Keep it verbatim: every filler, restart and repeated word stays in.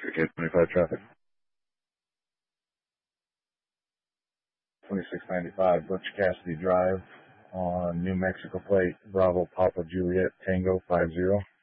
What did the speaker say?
K twenty-five traffic. twenty-six ninety-five Butch Cassidy Drive on New Mexico plate, Bravo Papa Juliet Tango five zero.